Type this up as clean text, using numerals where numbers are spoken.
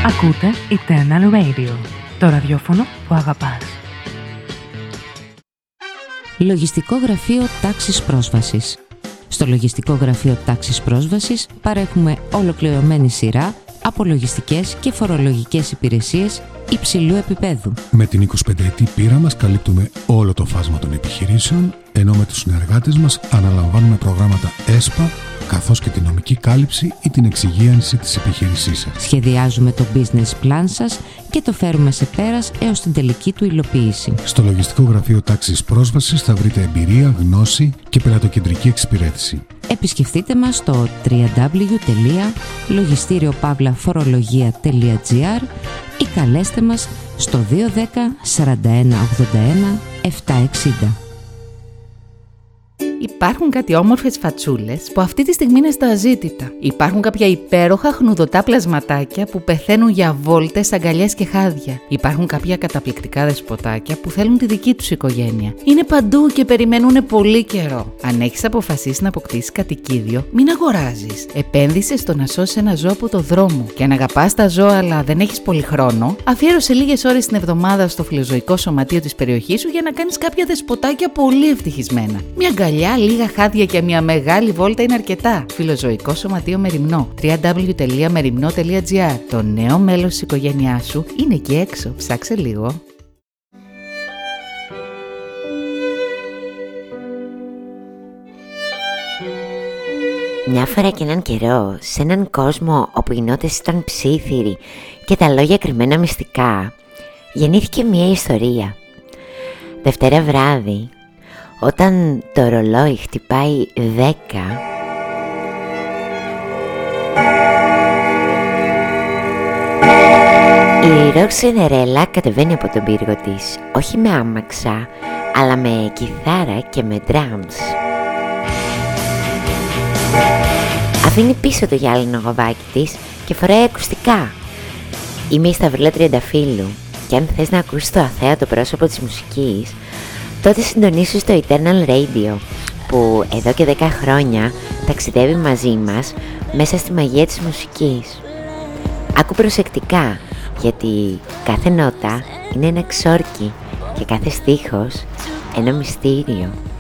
Ακούτε Eternal Radio, το ραδιόφωνο που αγαπάς. Λογιστικό Γραφείο Τάξης Πρόσβασης. Στο Λογιστικό Γραφείο Τάξης Πρόσβασης παρέχουμε ολοκληρωμένη σειρά από λογιστικές και φορολογικές υπηρεσίες υψηλού επίπεδου. Με την 25ετή πείρα μας καλύπτουμε όλο το φάσμα των επιχειρήσεων, ενώ με τους συνεργάτες μας αναλαμβάνουμε προγράμματα ΕΣΠΑ, καθώς και την νομική κάλυψη ή την εξυγίανση της επιχείρησής σας. Σχεδιάζουμε το business plan σας και το φέρουμε σε πέρας έως την τελική του υλοποίηση. Στο Λογιστικό Γραφείο Τάξης Πρόσβασης θα βρείτε εμπειρία, γνώση και πελατοκεντρική εξυπηρέτηση. Επισκεφτείτε μας στο www.logisteriopavlaforologia.gr ή καλέστε μας στο 210 41 81 760. Υπάρχουν κάτι όμορφες φατσούλες που αυτή τη στιγμή είναι στα αζήτητα. Υπάρχουν κάποια υπέροχα χνουδωτά πλασματάκια που πεθαίνουν για βόλτες, αγκαλιές και χάδια. Υπάρχουν κάποια καταπληκτικά δεσποτάκια που θέλουν τη δική τους οικογένεια. Είναι παντού και περιμένουν πολύ καιρό. Αν έχεις αποφασίσει να αποκτήσεις κατοικίδιο, μην αγοράζεις. Επένδυσε στο να σώσεις ένα ζώο από το δρόμο. Και αν αγαπάς τα ζώα αλλά δεν έχεις πολύ χρόνο, αφιέρωσε λίγες ώρες την εβδομάδα στο φιλοζωικό σωματείο της περιοχής σου για να κάνεις κάποια δεσποτάκια πολύ ευτυχισμένα. Μια αγκαλιά, λίγα χάδια και μια μεγάλη βόλτα είναι αρκετά. Φιλοζωικό Σωματείο Μεριμνό. www.merimno.gr. Το νέο μέλος της οικογένειάς σου είναι εκεί έξω. Ψάξε λίγο. Μια φορά και έναν καιρό, σε έναν κόσμο όπου οι νότες ήταν ψήθυροι και τα λόγια κρυμμένα μυστικά, γεννήθηκε μια ιστορία. Δευτέρα βράδυ, όταν το ρολόι χτυπάει 10, η Ροξενερέλα κατεβαίνει από τον πύργο της, όχι με άμαξα, αλλά με κιθάρα και με drums. Αφήνει πίσω το γυάλινο γοβάκι της και φοράει ακουστικά. Είμαι η Σταυρούλα Τριανταφύλλου και αν θες να ακούσεις το αθέατο πρόσωπο της μουσικής, τότε συντονίσου στο Eternal Radio, που εδώ και 10 χρόνια ταξιδεύει μαζί μας μέσα στη μαγεία της μουσικής. Άκου προσεκτικά, γιατί κάθε νότα είναι ένα ξόρκι και κάθε στίχος ένα μυστήριο.